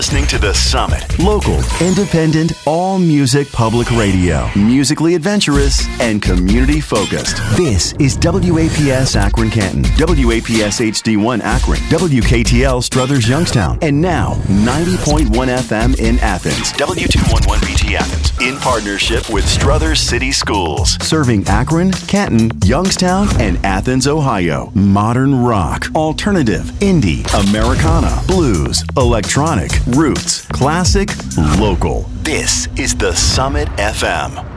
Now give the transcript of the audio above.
listening to The Summit. Local, independent, all-music public radio. Musically adventurous and community-focused. This is WAPS Akron Canton, WAPS HD1 Akron, WKTL Struthers Youngstown, and now 90.1 FM in Athens, W211BT Athens, in partnership with Struthers City Schools, serving Akron, Canton, Youngstown, and Athens, Ohio. Modern rock, alternative, indie, Americana, blues, electronic, roots, classic, local. This is The Summit FM.